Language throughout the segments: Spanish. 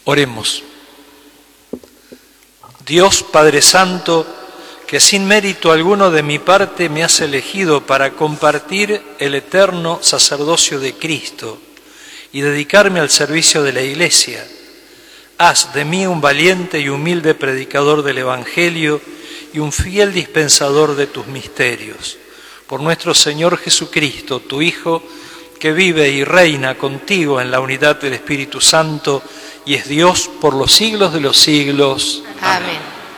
Oremos. Dios Padre Santo, que sin mérito alguno de mi parte me has elegido para compartir el eterno sacerdocio de Cristo y dedicarme al servicio de la Iglesia, haz de mí un valiente y humilde predicador del Evangelio y un fiel dispensador de tus misterios. Por nuestro Señor Jesucristo, tu Hijo, que vive y reina contigo en la unidad del Espíritu Santo y es Dios por los siglos de los siglos. Amén.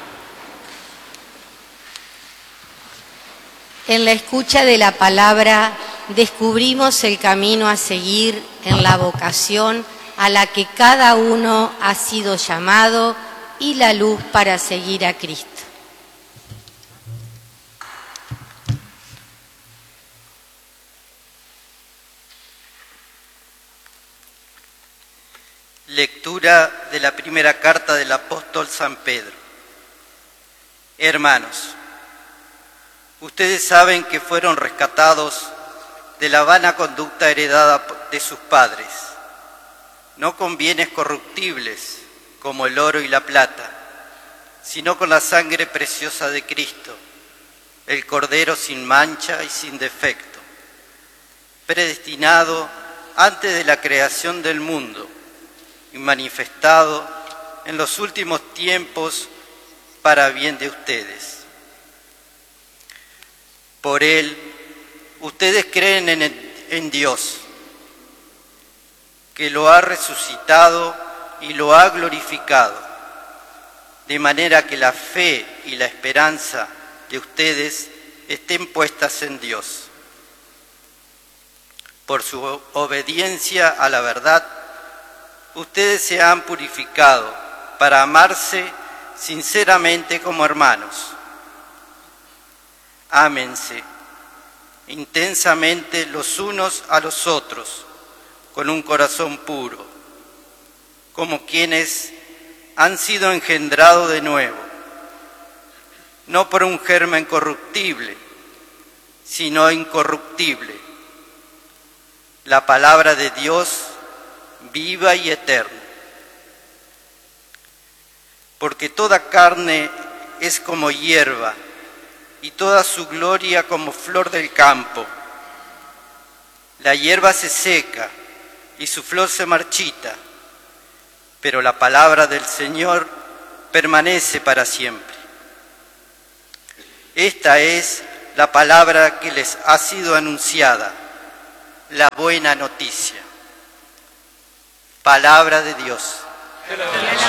En la escucha de la palabra descubrimos el camino a seguir en la vocación a la que cada uno ha sido llamado y la luz para seguir a Cristo. Lectura de la primera carta del apóstol San Pedro. Hermanos, ustedes saben que fueron rescatados de la vana conducta heredada de sus padres, no con bienes corruptibles como el oro y la plata, sino con la sangre preciosa de Cristo, el Cordero sin mancha y sin defecto, predestinado antes de la creación del mundo y manifestado en los últimos tiempos para bien de ustedes. Por Él, ustedes creen en Dios, que lo ha resucitado y lo ha glorificado, de manera que la fe y la esperanza de ustedes estén puestas en Dios. Por su obediencia a la verdad, ustedes se han purificado para amarse sinceramente como hermanos. Ámense intensamente los unos a los otros con un corazón puro, como quienes han sido engendrados de nuevo, no por un germen corruptible, sino incorruptible, la palabra de Dios viva y eterna. Porque toda carne es como hierba, y toda su gloria como flor del campo. La hierba se seca, y su flor se marchita, pero la palabra del Señor permanece para siempre. Esta es la palabra que les ha sido anunciada, la buena noticia. Palabra de Dios.